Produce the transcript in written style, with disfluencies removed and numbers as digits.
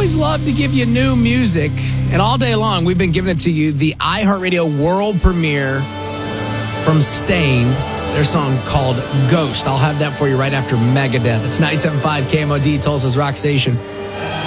always love to give you new music. And all day long, we've been giving it to you. The iHeartRadio world premiere from Stained. Their song called Ghost. I'll have that for you right after Megadeth. It's 97.5 KMOD, Tulsa's Rock Station.